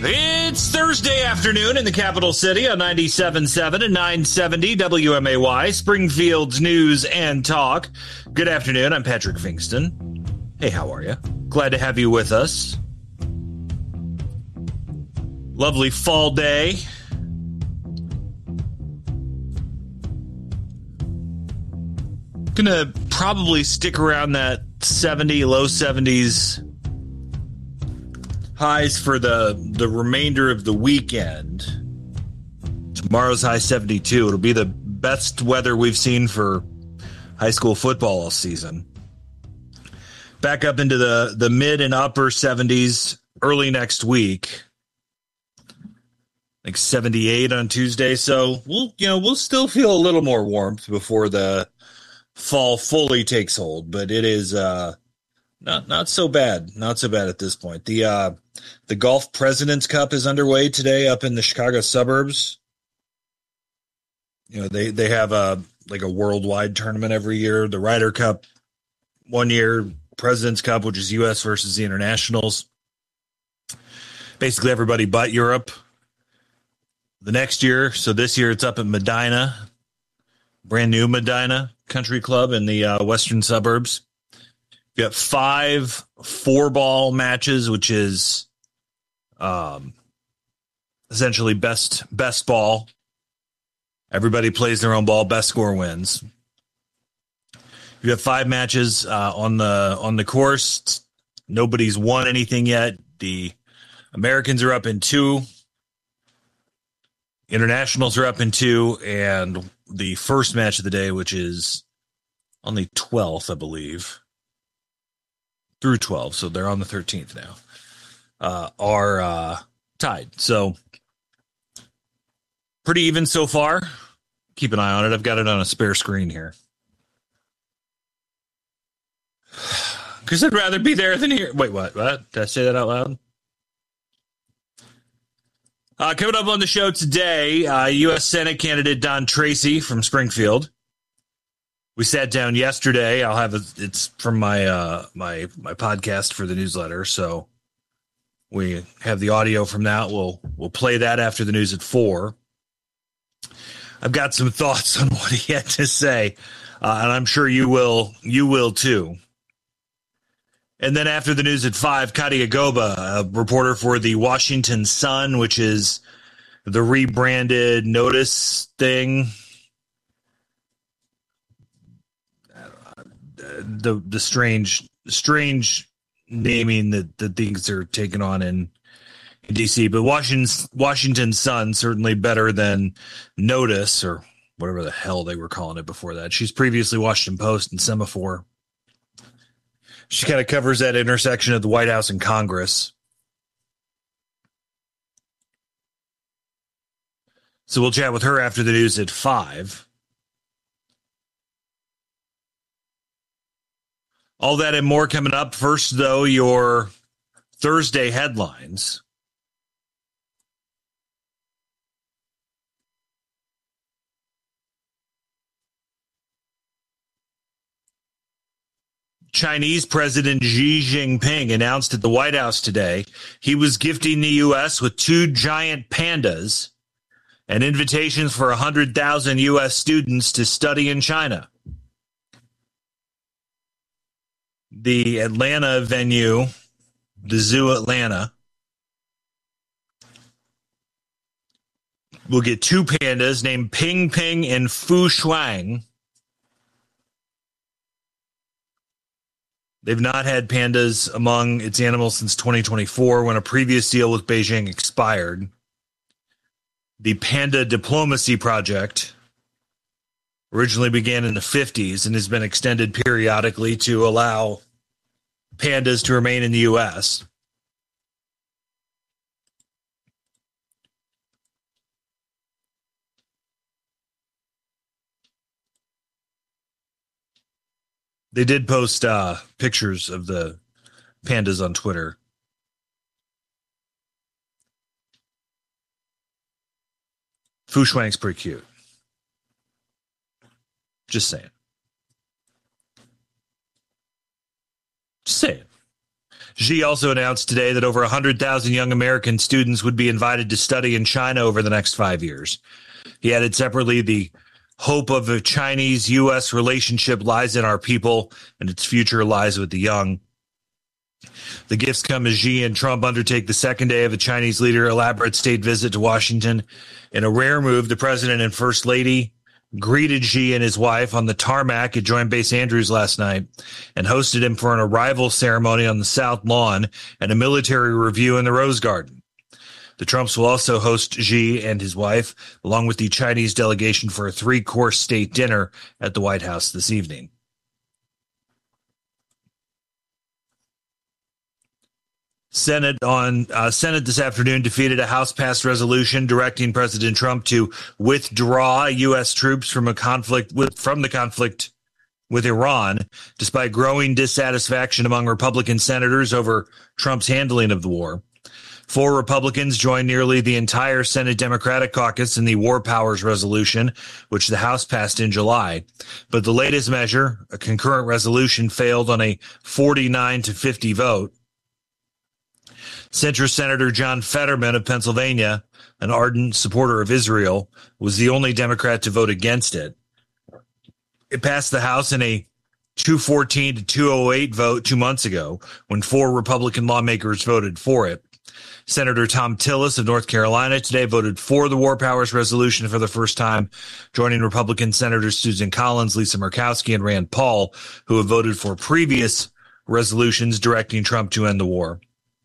It's Thursday afternoon in the capital city on 97.7 and 970 WMAY, Springfield's News and Talk. Good afternoon. I'm Patrick Fingston. Hey, how are you? Glad to have you with us. Lovely fall day. Gonna probably stick around that 70, low 70s highs for the remainder of the weekend. Tomorrow's high 72. It'll be the best weather we've seen for high school football all season. Back up into the mid and upper 70s early next week. Like 78 on Tuesday. So we'll still feel a little more warmth before the fall fully takes hold, but it is not so bad. Not so bad at this point. The Golf President's Cup is underway today up in the Chicago suburbs. They have a worldwide tournament every year. The Ryder Cup one year, President's Cup, which is U.S. versus the internationals. Basically everybody but Europe. The next year, so this year it's up at Medina, brand new Medina Country Club in the western suburbs. You got 5 4-ball matches, which is essentially best ball. Everybody plays their own ball. Best score wins. You have 5 matches on the course. Nobody's won anything yet. The Americans are up in 2. Internationals are up in 2, and the first match of the day, which is on the 12th, I believe, through 12, so they're on the 13th now, are tied. So pretty even so far. Keep an eye on it. I've got it on a spare screen here. Because I'd rather be there than here. Wait, what? Did I say that out loud? Coming up on the show today, U.S. Senate candidate Don Tracy from Springfield. We sat down yesterday. I'll have it's from my my podcast for the newsletter, so we have the audio from that. We'll play that after the news at 4. I've got some thoughts on what he had to say, and I'm sure you will too. And then after the news at 5, Katia Goba, a reporter for the Washington Sun, which is the rebranded Notice thing. The strange naming that things are taken on in D.C., but Washington Sun, certainly better than Notice or whatever the hell they were calling it before that. She's previously Washington Post and Semaphore. She kind of covers that intersection of the White House and Congress. So we'll chat with her after the news at 5. All that and more coming up. First, though, your Thursday headlines. Chinese President Xi Jinping announced at the White House today he was gifting the U.S. with 2 giant pandas and invitations for 100,000 U.S. students to study in China. The Atlanta venue, the Zoo Atlanta, will get 2 pandas named Ping Ping and Fu Shuang. They've not had pandas among its animals since 2024, when a previous deal with Beijing expired. The Panda Diplomacy Project originally began in the 50s and has been extended periodically to allow pandas to remain in the U.S. They did post pictures of the pandas on Twitter. Fu Shuang's pretty cute. Just saying. Just saying. Xi also announced today that over 100,000 young American students would be invited to study in China over the next 5 years. He added separately, the hope of a Chinese-U.S. relationship lies in our people, and its future lies with the young. The gifts come as Xi and Trump undertake the second day of a Chinese leader elaborate state visit to Washington. In a rare move, the president and first lady greeted Xi and his wife on the tarmac at Joint Base Andrews last night and hosted him for an arrival ceremony on the South Lawn and a military review in the Rose Garden. The Trumps will also host Xi and his wife, along with the Chinese delegation, for a 3-course state dinner at the White House this evening. Senate this afternoon defeated a House-passed resolution directing President Trump to withdraw U.S. troops from the conflict with Iran, despite growing dissatisfaction among Republican senators over Trump's handling of the war. 4 Republicans joined nearly the entire Senate Democratic caucus in the War Powers resolution, which the House passed in July. But the latest measure, a concurrent resolution, failed on a 49-50 vote. Centrist Senator John Fetterman of Pennsylvania, an ardent supporter of Israel, was the only Democrat to vote against it. It passed the House in a 214 to 208 vote 2 months ago, when 4 Republican lawmakers voted for it. Senator Tom Tillis of North Carolina today voted for the War Powers resolution for the first time, joining Republican Senators Susan Collins, Lisa Murkowski, and Rand Paul, who have voted for previous resolutions directing Trump to end the war.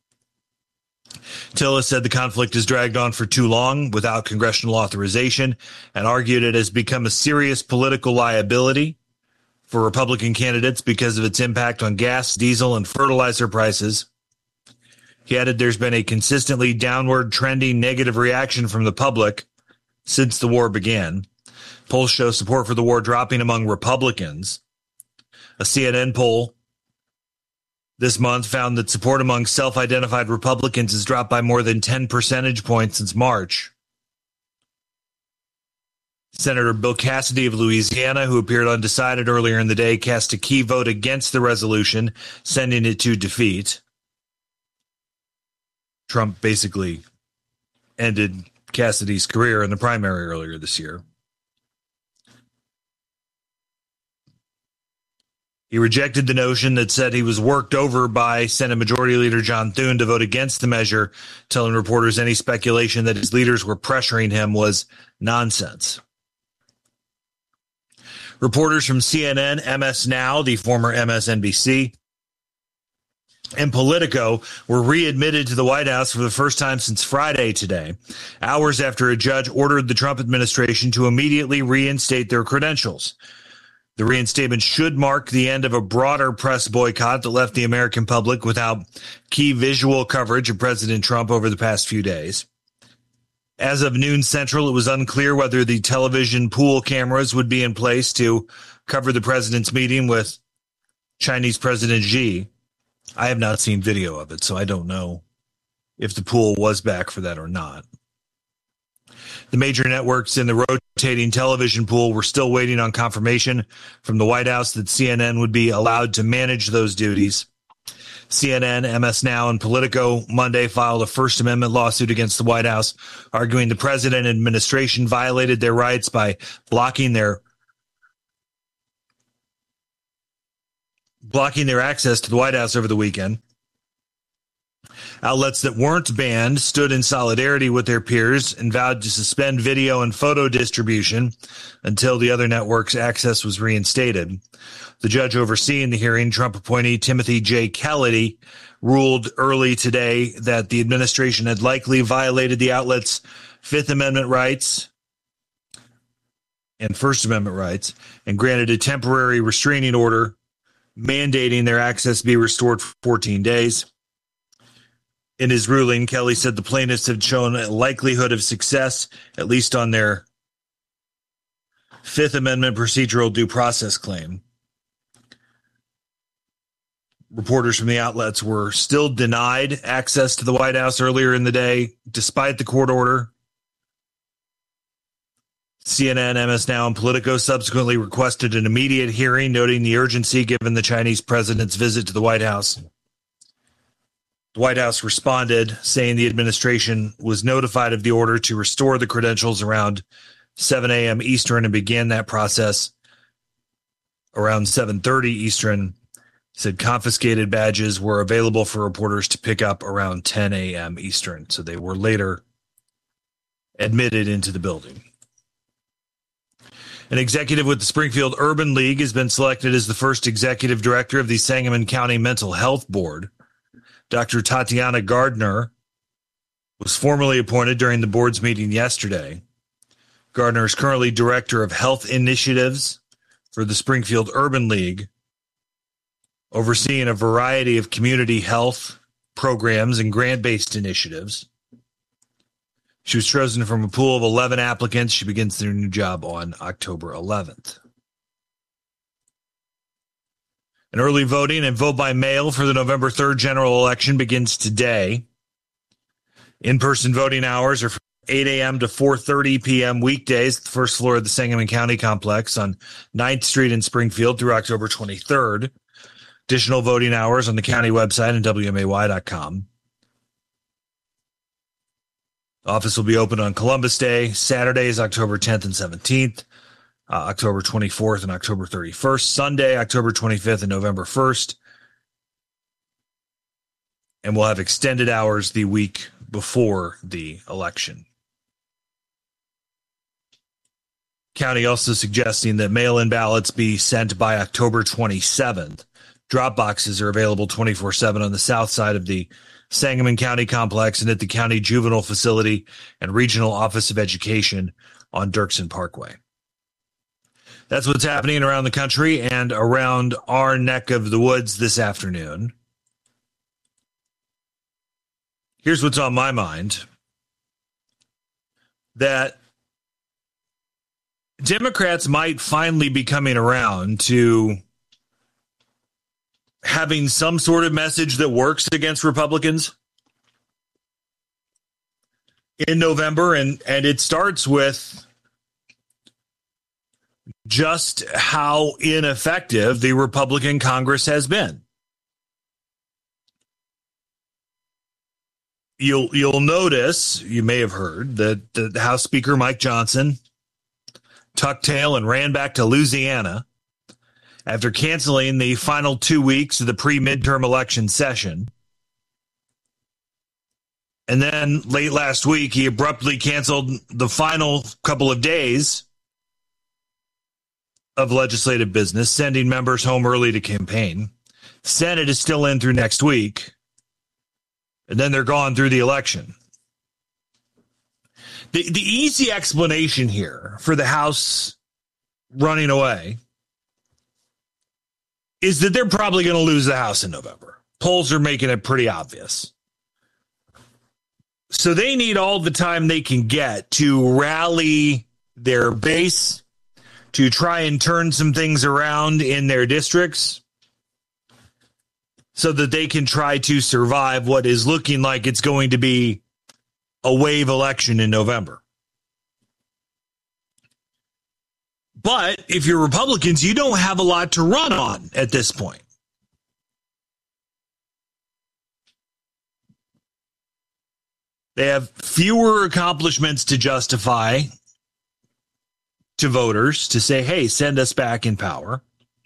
Tillis said the conflict has dragged on for too long without congressional authorization and argued it has become a serious political liability for Republican candidates because of its impact on gas, diesel, and fertilizer prices. He added there's been a consistently downward trending negative reaction from the public since the war began. Polls show support for the war dropping among Republicans. A CNN poll this month found that support among self-identified Republicans has dropped by more than 10 percentage points since March. Senator Bill Cassidy of Louisiana, who appeared undecided earlier in the day, cast a key vote against the resolution, sending it to defeat. Trump basically ended Cassidy's career in the primary earlier this year. He rejected the notion that said he was worked over by Senate Majority Leader John Thune to vote against the measure, telling reporters any speculation that his leaders were pressuring him was nonsense. Reporters from CNN, MS Now, the former MSNBC, and Politico were readmitted to the White House for the first time since Friday today, hours after a judge ordered the Trump administration to immediately reinstate their credentials. The reinstatement should mark the end of a broader press boycott that left the American public without key visual coverage of President Trump over the past few days. As of noon Central, it was unclear whether the television pool cameras would be in place to cover the president's meeting with Chinese President Xi. I have not seen video of it, so I don't know if the pool was back for that or not. The major networks in the rotating television pool were still waiting on confirmation from the White House that CNN would be allowed to manage those duties. CNN, MS Now, and Politico Monday filed a First Amendment lawsuit against the White House, arguing the president and administration violated their rights by blocking their access to the White House over the weekend. Outlets that weren't banned stood in solidarity with their peers and vowed to suspend video and photo distribution until the other network's access was reinstated. The judge overseeing the hearing, Trump appointee Timothy J. Kennedy, ruled early today that the administration had likely violated the outlet's Fifth Amendment rights and First Amendment rights and granted a temporary restraining order mandating their access be restored for 14 days. In his ruling, Kelly said the plaintiffs had shown a likelihood of success, at least on their Fifth Amendment procedural due process claim. Reporters from the outlets were still denied access to the White House earlier in the day, despite the court order. CNN, MS Now, and Politico subsequently requested an immediate hearing, noting the urgency given the Chinese president's visit to the White House. The White House responded, saying the administration was notified of the order to restore the credentials around 7 a.m. Eastern and began that process around 7:30 Eastern. Said confiscated badges were available for reporters to pick up around 10 a.m. Eastern. So they were later admitted into the building. An executive with the Springfield Urban League has been selected as the first executive director of the Sangamon County Mental Health Board. Dr. Tatiana Gardner was formally appointed during the board's meeting yesterday. Gardner is currently director of health initiatives for the Springfield Urban League, overseeing a variety of community health programs and grant-based initiatives. She was chosen from a pool of 11 applicants. She begins their new job on October 11th. And early voting and vote by mail for the November 3rd general election begins today. In-person voting hours are from 8 a.m. to 4:30 p.m. weekdays at the first floor of the Sangamon County Complex on 9th Street in Springfield through October 23rd. Additional voting hours on the county website and WMAY.com. The office will be open on Columbus Day, Saturdays, October 10th and 17th, October 24th and October 31st, Sunday, October 25th and November 1st. And we'll have extended hours the week before the election. County also suggesting that mail-in ballots be sent by October 27th. Drop boxes are available 24/7 on the south side of the Sangamon County Complex and at the County Juvenile Facility and Regional Office of Education on Dirksen Parkway. That's what's happening around the country and around our neck of the woods this afternoon. Here's what's on my mind. That Democrats might finally be coming around to having some sort of message that works against Republicans in November. And it starts with just how ineffective the Republican Congress has been. You'll notice, you may have heard, that the House Speaker Mike Johnson tucked tail and ran back to Louisiana after canceling the final 2 weeks of the pre-midterm election session. And then late last week, he abruptly canceled the final couple of days of legislative business, sending members home early to campaign. Senate is still in through next week, and then they're gone through the election. The easy explanation here for the House running away is that they're probably going to lose the House in November. Polls are making it pretty obvious. So they need all the time they can get to rally their base, to try and turn some things around in their districts so that they can try to survive what is looking like it's going to be a wave election in November. But if you're Republicans, you don't have a lot to run on at this point. They have fewer accomplishments to justify to voters to say, hey, send us back in power.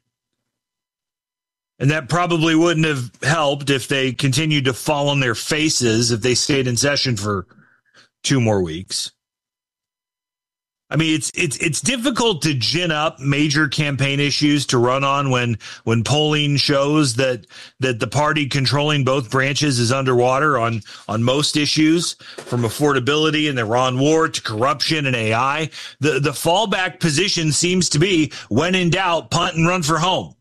And that probably wouldn't have helped if they continued to fall on their faces if they stayed in session for 2 more weeks. I mean, it's difficult to gin up major campaign issues to run on when polling shows that the party controlling both branches is underwater on most issues, from affordability and the Iran war to corruption and AI. The fallback position seems to be, when in doubt, punt and run for home.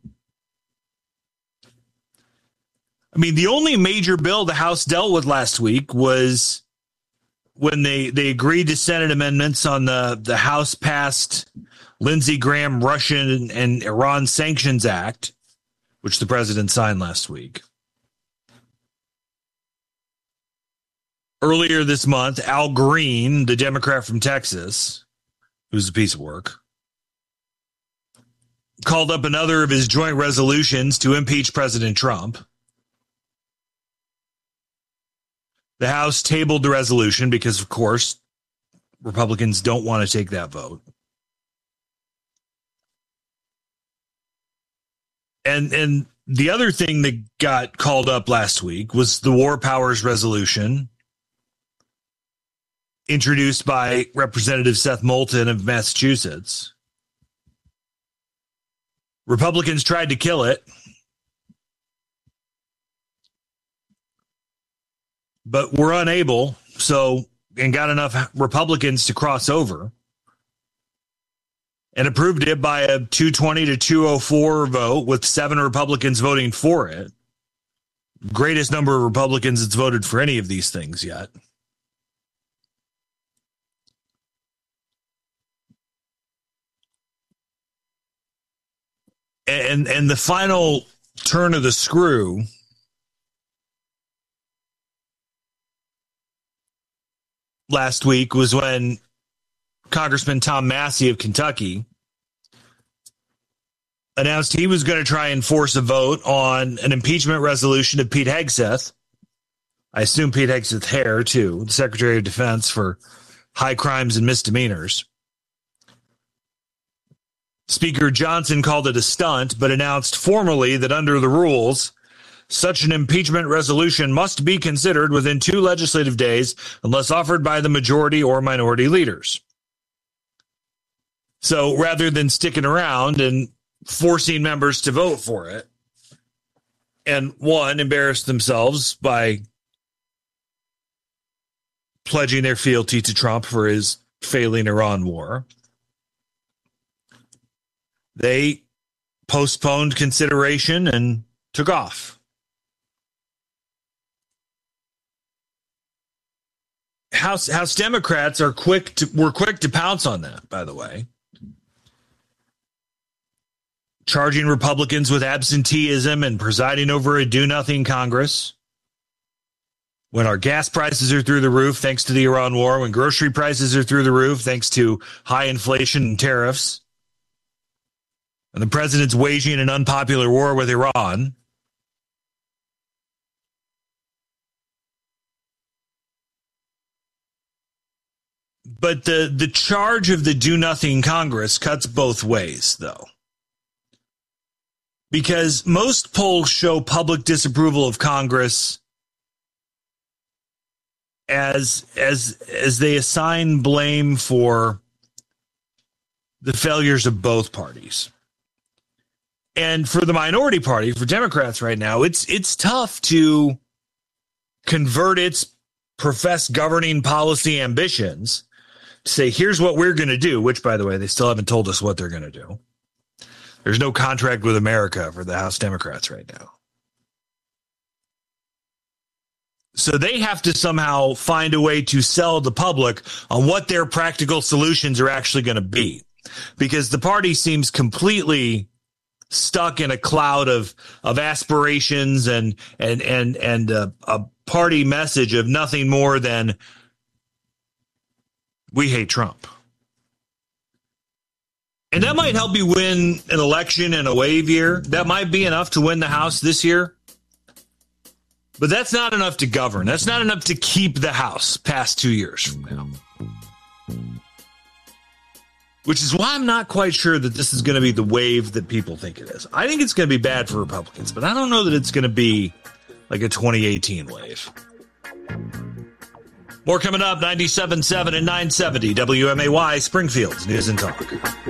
I mean, the only major bill the House dealt with last week was when they agreed to Senate amendments on the House passed Lindsey Graham Russian and Iran Sanctions Act, which the president signed last week. Earlier this month, Al Green, the Democrat from Texas, who's a piece of work, called up another of his joint resolutions to impeach President Trump. The House tabled the resolution because, of course, Republicans don't want to take that vote. And the other thing that got called up last week was the War Powers resolution introduced by Representative Seth Moulton of Massachusetts. Republicans tried to kill it, but were unable, and got enough Republicans to cross over and approved it by a 220 to 204 vote with 7 Republicans voting for it. Greatest number of Republicans that's voted for any of these things yet. And the final turn of the screw last week was when Congressman Tom Massey of Kentucky announced he was going to try and force a vote on an impeachment resolution of Pete Hegseth. I assume Pete Hegseth Hair, too, the Secretary of Defense for high crimes and misdemeanors. Speaker Johnson called it a stunt, but announced formally that under the rules, such an impeachment resolution must be considered within 2 legislative days unless offered by the majority or minority leaders. So rather than sticking around and forcing members to vote for it, and one, embarrass themselves by pledging their fealty to Trump for his failing Iran war, they postponed consideration and took off. House Democrats were quick to pounce on that, by the way, charging Republicans with absenteeism and presiding over a do-nothing Congress. When our gas prices are through the roof, thanks to the Iran war, when grocery prices are through the roof, thanks to high inflation and tariffs, and the president's waging an unpopular war with Iran. But the charge of the do-nothing Congress cuts both ways, though. Because most polls show public disapproval of Congress as they assign blame for the failures of both parties. And for the minority party, for Democrats right now, it's tough to convert its professed governing policy ambitions to say, here's what we're going to do, which, by the way, they still haven't told us what they're going to do. There's no contract with America for the House Democrats right now. So they have to somehow find a way to sell the public on what their practical solutions are actually going to be, because the party seems completely stuck in a cloud of aspirations and a party message of nothing more than we hate Trump. And that might help you win an election in a wave year. That might be enough to win the House this year. But that's not enough to govern. That's not enough to keep the House past 2 years from now. Which is why I'm not quite sure that this is going to be the wave that people think it is. I think it's going to be bad for Republicans, but I don't know that it's going to be like a 2018 wave. More coming up, 97.7 and 970 WMAY, Springfield's News and Talk.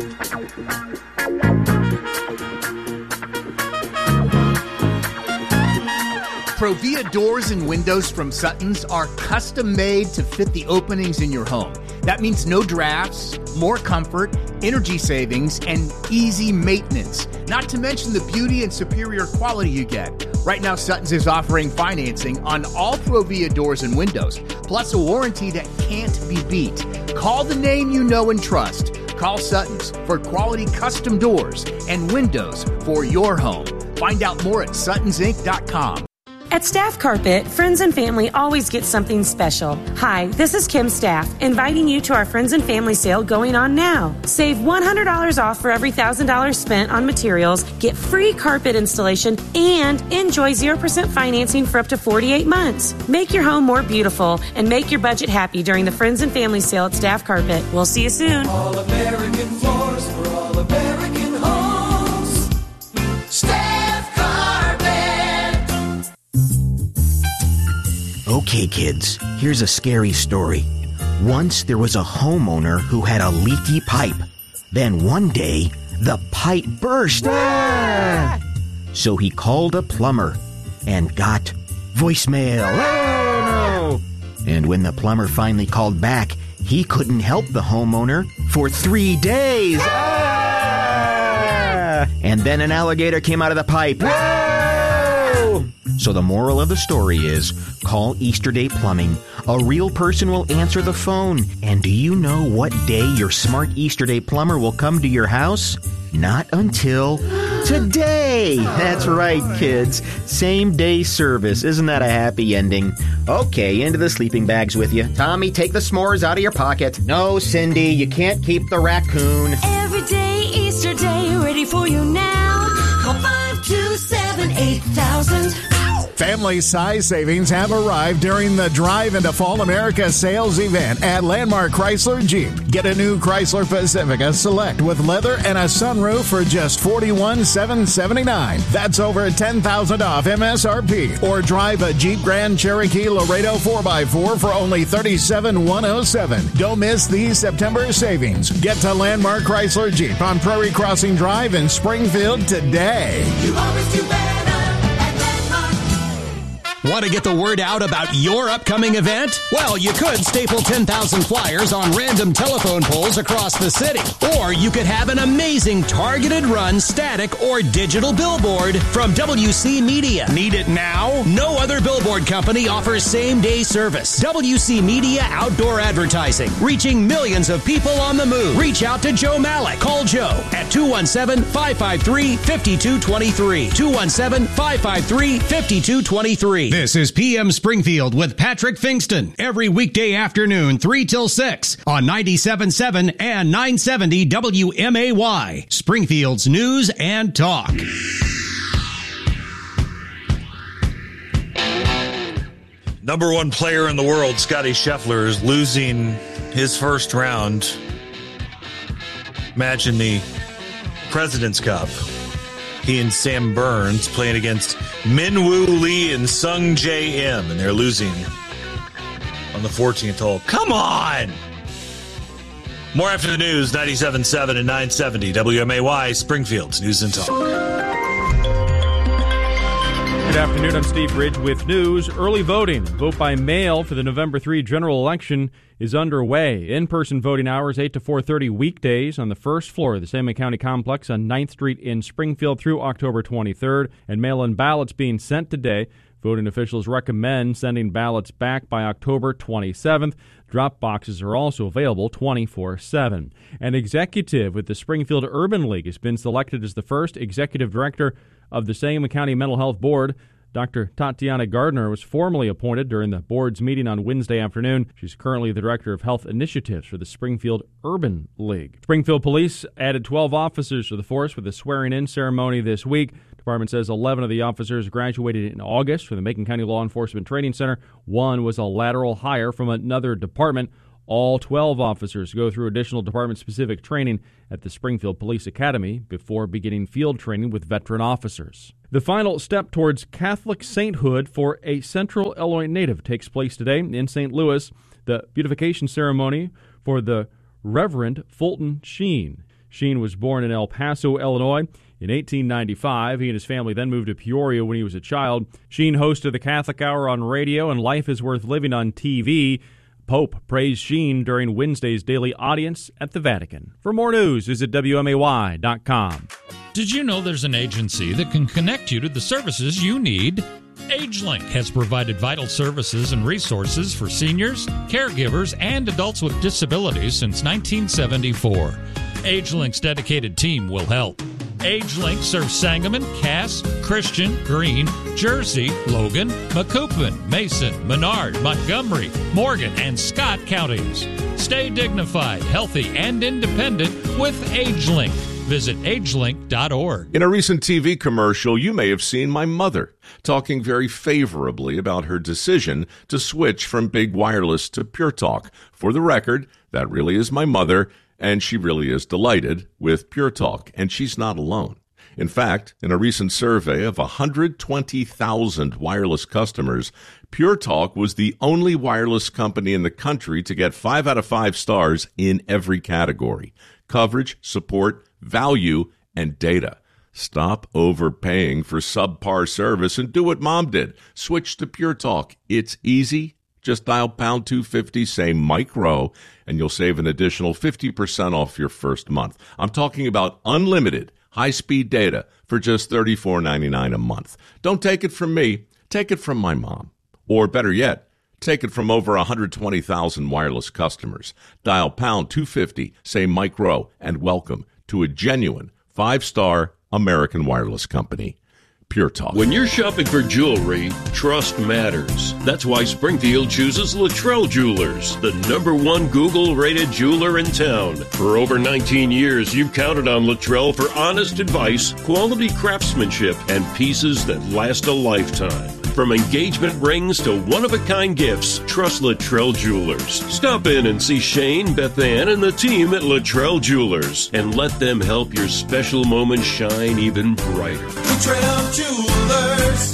Provia doors and windows from Sutton's are custom made to fit the openings in your home. That means no drafts, more comfort, energy savings, and easy maintenance. Not to mention the beauty and superior quality you get. Right now, Sutton's is offering financing on all Provia doors and windows, plus a warranty that can't be beat. Call the name you know and trust. Call Sutton's for quality custom doors and windows for your home. Find out more at suttonsinc.com. At Staff Carpet, friends and family always get something special. Hi, this is Kim Staff, inviting you to our Friends and Family sale going on now. Save $100 off for every $1,000 spent on materials, get free carpet installation, and enjoy 0% financing for up to 48 months. Make your home more beautiful and make your budget happy during the Friends and Family sale at Staff Carpet. We'll see you soon. All American floors for all American homes. Staff Carpet. Okay, kids, here's a scary story. Once there was a homeowner who had a leaky pipe. Then one day, the pipe burst. So he called a plumber and got voicemail. Oh, no! And when the plumber finally called back, he couldn't help the homeowner for 3 days. And then an alligator came out of the pipe. So the moral of the story is, call Easter Day Plumbing. A real person will answer the phone. And do you know what day your smart Easter Day plumber will come to your house? Not until today. That's right, kids. Same day service. Isn't that a happy ending? Okay, into the sleeping bags with you. Tommy, take the s'mores out of your pocket. No, Cindy, you can't keep the raccoon. Every day, Easter Day, ready for you now. Call 527-8000. Family size savings have arrived during the Drive into Fall America sales event at Landmark Chrysler Jeep. Get a new Chrysler Pacifica Select with leather and a sunroof for just $41,779. That's over $10,000 off MSRP. Or drive a Jeep Grand Cherokee Laredo 4x4 for only $37,107. Don't miss these September savings. Get to Landmark Chrysler Jeep on Prairie Crossing Drive in Springfield today. You always do better. Want to get the word out about your upcoming event? Well, you could staple 10,000 flyers on random telephone poles across the city. Or you could have an amazing targeted run, static, or digital billboard from WC Media. Need it now? No other billboard company offers same-day service. WC Media Outdoor Advertising, reaching millions of people on the move. Reach out to Joe Malik. Call Joe at 217-553-5223. 217-553-5223. This is PM Springfield with Patrick Fingston. Every weekday afternoon, 3 till 6 on 97.7 and 970 WMAY. Springfield's News and Talk. Number one player in the world, Scottie Scheffler, is losing his first round match in the President's Cup. He and Sam Burns playing against Min-Woo Lee and Sung J M, and they're losing on the 14th hole. Come on! More after the news, 97.7 and 970 WMAY, Springfield's News and Talk. Good afternoon, I'm Steve Ridge with news. Early voting, vote by mail for the November 3 general election is underway. In-person voting hours 8 to 4:30 weekdays on the first floor of the Sangamon County Complex on 9th Street in Springfield through October 23rd, and mail-in ballots being sent today. Voting officials recommend sending ballots back by October 27th. Drop boxes are also available 24/7. An executive with the Springfield Urban League has been selected as the first executive director of the Sangamon County Mental Health Board. Dr. Tatiana Gardner was formally appointed during the board's meeting on Wednesday afternoon. She's currently the Director of Health Initiatives for the Springfield Urban League. Springfield Police added 12 officers to the force with a swearing-in ceremony this week. The department says 11 of the officers graduated in August from the Macon County Law Enforcement Training Center. One was a lateral hire from another department. All 12 officers go through additional department-specific training at the Springfield Police Academy before beginning field training with veteran officers. The final step towards Catholic sainthood for a Central Illinois native takes place today in St. Louis. The beatification ceremony for the Reverend Fulton Sheen. Sheen was born in El Paso, Illinois in 1895. He and his family then moved to Peoria when he was a child. Sheen hosted the Catholic Hour on radio and Life is Worth Living on TV. Pope praised Sheen during Wednesday's daily audience at the Vatican. For more news, visit WMAY.com. Did you know there's an agency that can connect you to the services you need? AgeLink has provided vital services and resources for seniors, caregivers, and adults with disabilities since 1974. AgeLink's dedicated team will help. AgeLink serves Sangamon, Cass, Christian, Greene, Jersey, Logan, Macoupin, Mason, Menard, Montgomery, Morgan, and Scott counties. Stay dignified, healthy, and independent with AgeLink. Visit agelink.org. In a recent TV commercial, you may have seen my mother talking very favorably about her decision to switch from big wireless to Pure Talk. For the record, that really is my mother, and she really is delighted with Pure Talk, and she's not alone. In fact, in a recent survey of 120,000 wireless customers, Pure Talk was the only wireless company in the country to get 5 out of 5 stars in every category: coverage, support, value, and data. Stop overpaying for subpar service and do what Mom did. Switch to Pure Talk. It's easy. Just dial pound 250, say Mike Rowe, and you'll save an additional 50% off your first month. I'm talking about unlimited high-speed data for just $34.99 a month. Don't take it from me. Take it from my mom. Or better yet, take it from over 120,000 wireless customers. Dial pound 250, say Mike Rowe, and welcome to a genuine 5-star American wireless company. Pure Talk. When you're shopping for jewelry, trust matters. That's why Springfield chooses Luttrell Jewelers, the #1 Google-rated jeweler in town. For over 19 years, you've counted on Luttrell for honest advice, quality craftsmanship, and pieces that last a lifetime. From engagement rings to one-of-a-kind gifts, trust Luttrell Jewelers. Stop in and see Shane, Beth Ann, and the team at Luttrell Jewelers, and let them help your special moments shine even brighter. Luttrell Jewelers.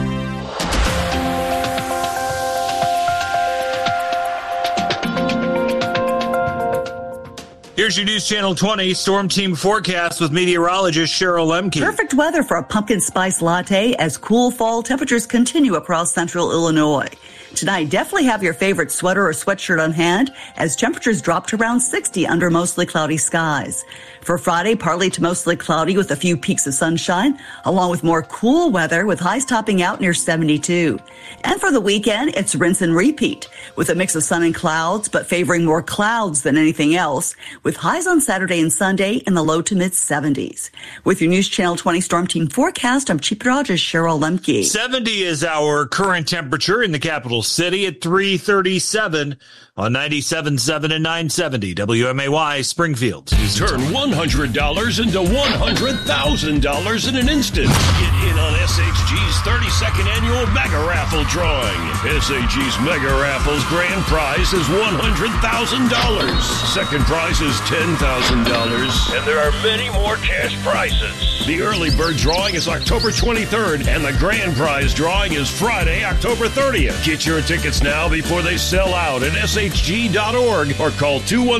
Here's your News Channel 20 Storm Team forecast with meteorologist Cheryl Lemke. Perfect weather for a pumpkin spice latte as cool fall temperatures continue across central Illinois. Tonight, definitely have your favorite sweater or sweatshirt on hand as temperatures drop to around 60 under mostly cloudy skies. For Friday, partly to mostly cloudy with a few peaks of sunshine, along with more cool weather with highs topping out near 72. And for the weekend, it's rinse and repeat with a mix of sun and clouds, but favoring more clouds than anything else, with highs on Saturday and Sunday in the low to mid 70s. With your News Channel 20 Storm Team forecast, I'm Chief Meteorologist Cheryl Lemke. 70 is our current temperature in the capital city at 337 on 97.7 and 970 WMAY Springfield. Turn $100 into $100,000 in an instant. Get in on SHG's 32nd annual Mega Raffle drawing. SHG's Mega Raffle's grand prize is $100,000. Second prize is $10,000. And there are many more cash prizes. The early bird drawing is October 23rd, and the grand prize drawing is Friday, October 30th. Get your tickets now before they sell out at shg.org or call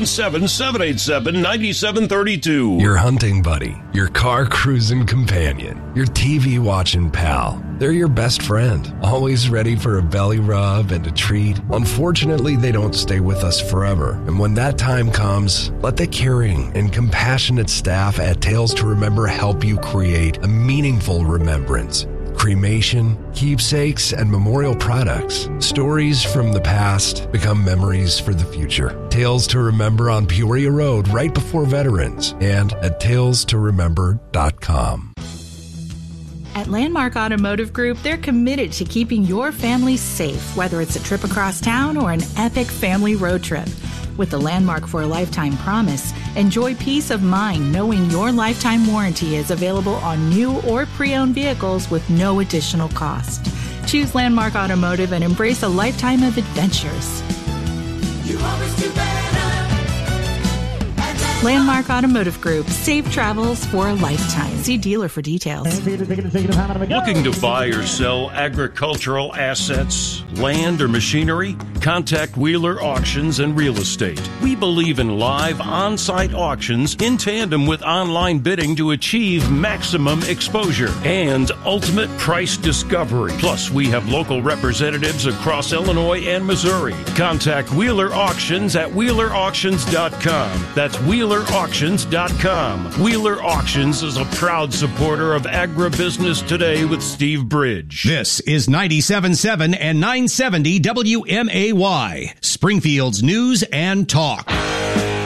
217-787-9732. Your hunting buddy, your car cruising companion, your TV watching pal. They're your best friend, always ready for a belly rub and a treat. Unfortunately, they don't stay with us forever. And when that time comes, let the caring and compassionate staff at Tales to Remember help you create a meaningful remembrance. Cremation, keepsakes, and memorial products. Stories from the past become memories for the future. Tales to Remember on Peoria Road right before Veterans and at talestoremember.com. At Landmark Automotive Group, they're committed to keeping your family safe, whether it's a trip across town or an epic family road trip. With the Landmark for a Lifetime promise, enjoy peace of mind knowing your lifetime warranty is available on new or pre-owned vehicles with no additional cost. Choose Landmark Automotive and embrace a lifetime of adventures. You always do better. Landmark Automotive Group. Safe travels for a lifetime. See dealer for details. Looking to buy or sell agricultural assets, land, or machinery? Contact Wheeler Auctions and Real Estate. We believe in live on-site auctions in tandem with online bidding to achieve maximum exposure and ultimate price discovery. Plus, we have local representatives across Illinois and Missouri. Contact Wheeler Auctions at WheelerAuctions.com. That's WheelerAuctions.com. Wheeler Auctions is a proud supporter of Agribusiness Today with Steve Bridge. This is 97.7 and 970 WMAY, Springfield's News and Talk.